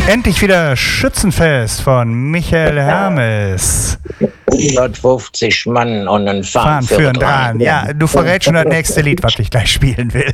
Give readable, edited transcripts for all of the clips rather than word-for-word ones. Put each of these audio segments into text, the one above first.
endlich wieder Schützenfest von Michael Hermes. 150 Mann und ein Fahren führen dran. Ja, du verrätst schon das nächste Lied, was ich gleich spielen will.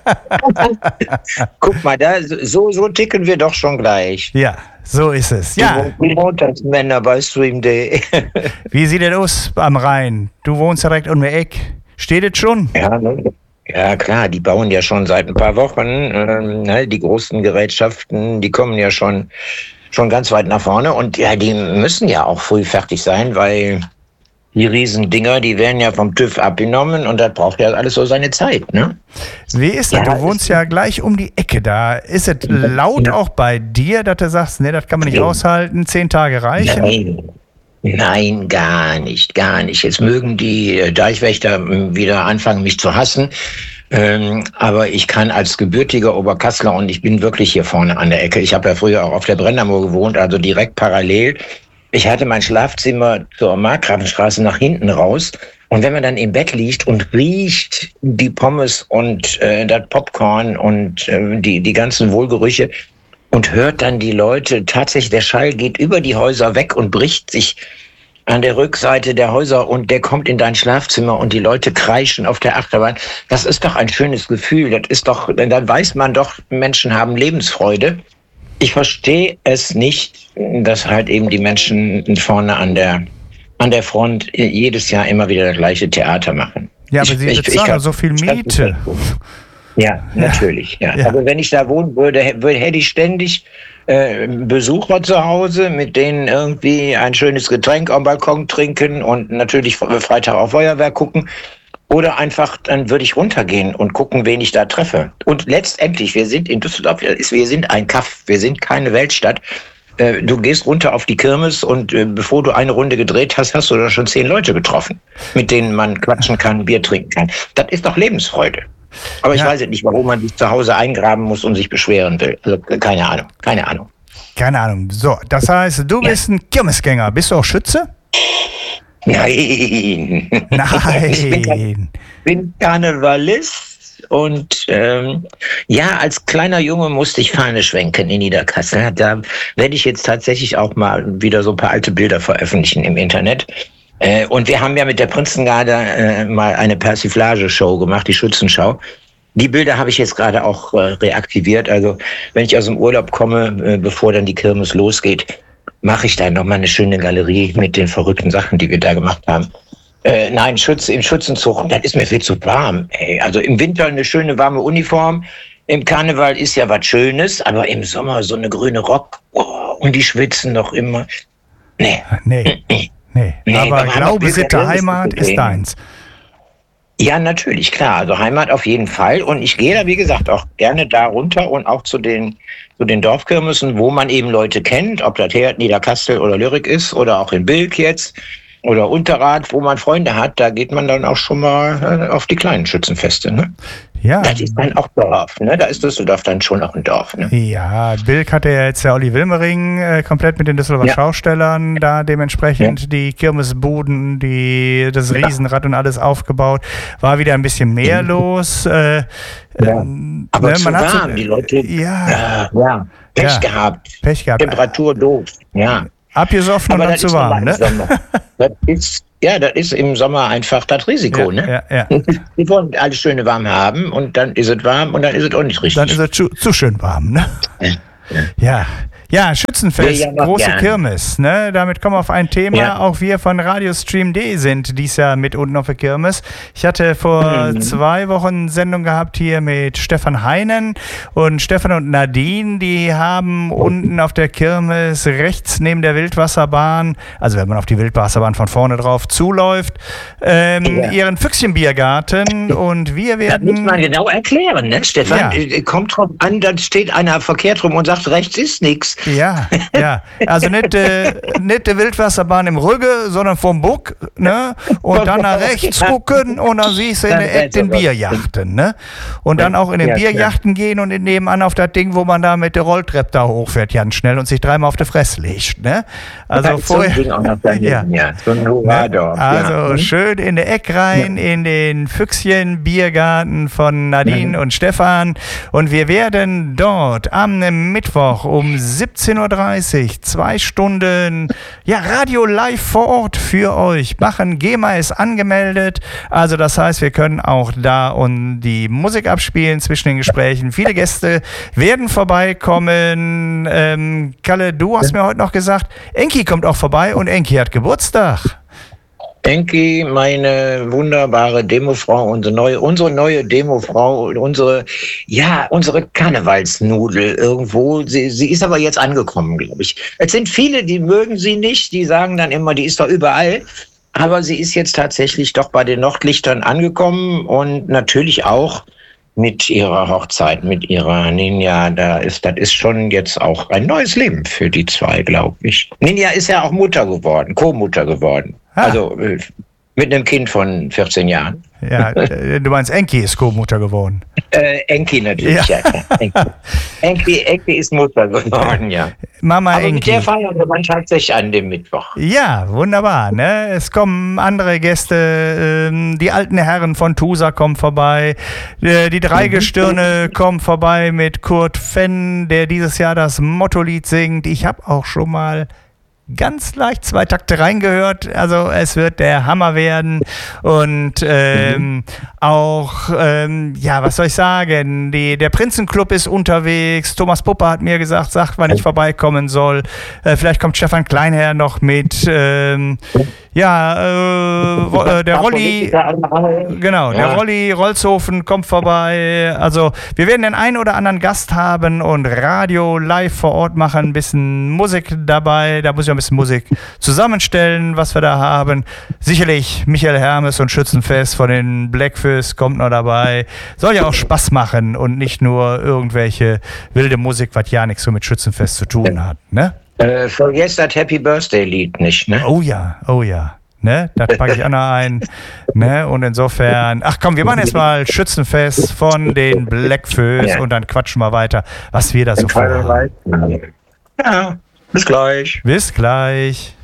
Guck mal, so ticken wir doch schon gleich. Ja, so ist es. Ja. Montagsmänner bei Stream.de. Wie sieht es aus am Rhein? Du wohnst direkt um die Ecke. Steht es schon? Ja, ne? Ja klar, die bauen ja schon seit ein paar Wochen. Die großen Gerätschaften, die kommen ja schon ganz weit nach vorne. Und ja, die müssen ja auch früh fertig sein, weil die Riesendinger, die werden ja vom TÜV abgenommen und das braucht ja alles so seine Zeit, ne? Wie ist das? Du wohnst ja gleich um die Ecke da. Ist es laut auch bei dir, dass du sagst, nee, das kann man nicht aushalten, 10 Tage reichen? Nein, gar nicht. Jetzt mögen die Deichwächter wieder anfangen, mich zu hassen. Aber ich kann als gebürtiger Oberkassler, und ich bin wirklich hier vorne an der Ecke, ich habe ja früher auch auf der Brennermoor gewohnt, also direkt parallel. Ich hatte mein Schlafzimmer zur Markgrafenstraße nach hinten raus. Und wenn man dann im Bett liegt und riecht die Pommes und das Popcorn und die ganzen Wohlgerüche und hört dann die Leute, tatsächlich der Schall geht über die Häuser weg und bricht sich an der Rückseite der Häuser und der kommt in dein Schlafzimmer und die Leute kreischen auf der Achterbahn. Das ist doch ein schönes Gefühl. Das ist doch, dann weiß man doch, Menschen haben Lebensfreude. Ich verstehe es nicht, dass halt eben die Menschen vorne an der Front jedes Jahr immer wieder das gleiche Theater machen. Ja, aber sie bezahlen so viel Miete. Ja, natürlich. Ja. Also wenn ich da wohnen würde, hätte ich ständig Besucher zu Hause, mit denen irgendwie ein schönes Getränk am Balkon trinken und natürlich Freitag auf Feuerwerk gucken. Oder einfach, dann würde ich runtergehen und gucken, wen ich da treffe. Und letztendlich, wir sind in Düsseldorf, wir sind ein Kaff, wir sind keine Weltstadt. Du gehst runter auf die Kirmes und bevor du eine Runde gedreht hast, hast du da schon 10 Leute getroffen, mit denen man quatschen kann, Bier trinken kann. Das ist doch Lebensfreude. Aber ich weiß nicht, warum man sich zu Hause eingraben muss und sich beschweren will. Also keine Ahnung. So, das heißt, du bist ein Kirmesgänger. Bist du auch Schütze? Nein. Ich bin Karnevalist und als kleiner Junge musste ich Fahne schwenken in Niederkassel. Da werde ich jetzt tatsächlich auch mal wieder so ein paar alte Bilder veröffentlichen im Internet. Und wir haben ja mit der Prinzengarde mal eine Persiflage-Show gemacht, die Schützenschau. Die Bilder habe ich jetzt gerade auch reaktiviert. Also wenn ich aus dem Urlaub komme, bevor dann die Kirmes losgeht, mache ich dann nochmal eine schöne Galerie mit den verrückten Sachen, die wir da gemacht haben. Nein, im Schützenzug, das ist mir viel zu warm. Also im Winter eine schöne warme Uniform. Im Karneval ist ja was Schönes, aber im Sommer so eine grüne Rock. Und die schwitzen noch immer. Nee, aber Glaube, Sitte, Heimat ist deins. Ja, natürlich, klar. Also Heimat auf jeden Fall. Und ich gehe da, wie gesagt, auch gerne da runter und auch zu den Dorfkirmesen, wo man eben Leute kennt, ob das Herd, Niederkassel oder Lyrik ist oder auch in Bilk jetzt oder Unterrad, wo man Freunde hat. Da geht man dann auch schon mal auf die kleinen Schützenfeste, ne? Ja. Das ist dann auch Dorf, ne? Da ist Düsseldorf dann schon auch ein Dorf, ne? Ja, Bilk hatte ja jetzt der Olli Wilmering komplett mit den Düsseldorfer Schaustellern da dementsprechend die Kirmesbuden, das Riesenrad und alles aufgebaut. War wieder ein bisschen mehr los. Aber zu warm, die Leute. Pech gehabt. Temperatur doof, Abgesoffen und dann zu warm, ne? Das ist im Sommer einfach das Risiko, ne? Ja. Die wollen alles schöne warm haben und dann ist es warm und dann ist es auch nicht richtig. Dann ist es zu schön warm, ne? Ja, Schützenfest, große Kirmes, ne? Damit kommen wir auf ein Thema. Auch wir von Radio Stream.de sind dies Jahr mit unten auf der Kirmes. Ich hatte vor 2 Wochen eine Sendung gehabt hier mit Stefan Heinen und Stefan und Nadine, die haben unten auf der Kirmes rechts neben der Wildwasserbahn, also wenn man auf die Wildwasserbahn von vorne drauf zuläuft, ihren Füchschenbiergarten und wir werden... Das muss man genau erklären, ne, Stefan? Kommt drauf an, dann steht einer verkehrt rum und sagt, rechts ist nichts. Ja. Also nicht die Wildwasserbahn im Rügge, sondern vom Buck, ne? Und dann nach rechts gucken und dann siehst du in der Ecke den Bierjachten, ne? Und dann auch in den Bierjachten gehen und nebenan auf das Ding, wo man da mit der Rolltreppe da hochfährt, ganz schnell und sich 3-mal auf die Fresse legt, ne? Also vorher. So ein Hurradorf. Also schön in der Ecke rein, in den Füchschen-Biergarten von Nadine und Stefan. Und wir werden dort am Mittwoch um 17 17:30 Uhr, 2 Stunden, ja, Radio live vor Ort für euch machen. GEMA ist angemeldet, also das heißt, wir können auch da und die Musik abspielen zwischen den Gesprächen. Viele Gäste werden vorbeikommen. Kalle, du hast mir heute noch gesagt, Enki kommt auch vorbei und Enki hat Geburtstag. Enki, meine wunderbare Demofrau, unsere neue Demofrau, unsere Karnevalsnudel irgendwo. Sie ist aber jetzt angekommen, glaube ich. Es sind viele, die mögen sie nicht, die sagen dann immer, die ist doch überall. Aber sie ist jetzt tatsächlich doch bei den Nordlichtern angekommen und natürlich auch mit ihrer Hochzeit, mit ihrer Ninja. Das ist schon jetzt auch ein neues Leben für die zwei, glaube ich. Ninja ist ja auch Mutter geworden, Co-Mutter geworden. Also mit einem Kind von 14 Jahren. Ja, du meinst, Enki ist Co-Mutter geworden. Enki natürlich, ja. Enki ist Mutter geworden, ja. Mama aber Enki. Mit der feiern wir dann tatsächlich an dem Mittwoch. Ja, wunderbar. Ne? Es kommen andere Gäste, die alten Herren von Tusa kommen vorbei, die Dreigestirne kommen vorbei mit Kurt Fenn, der dieses Jahr das Motto-Lied singt. Ich habe auch schon mal ganz leicht 2 Takte reingehört, also es wird der Hammer werden und auch, was soll ich sagen, der Prinzenclub ist unterwegs, Thomas Puppe hat mir gesagt, sagt, wann ich vorbeikommen soll, vielleicht kommt Stefan Kleinherr noch mit, der Rolli, genau, der Rolli Rolzhofen kommt vorbei, also wir werden den einen oder anderen Gast haben und Radio live vor Ort machen, ein bisschen Musik dabei, da muss ich ein bisschen Musik zusammenstellen, was wir da haben. Sicherlich Michael Hermes und Schützenfest von den Blackfish kommt noch dabei. Soll ja auch Spaß machen und nicht nur irgendwelche wilde Musik, was ja nichts so mit Schützenfest zu tun hat, ne? Vergesst das Happy Birthday Lied nicht, ne? Oh ja. Ne, das packe ich auch noch ein. Ne, und insofern, ach komm, wir machen jetzt mal Schützenfest von den Blackfish und dann quatschen wir weiter, was wir da so vorhaben. Ja. Bis gleich. Bis gleich.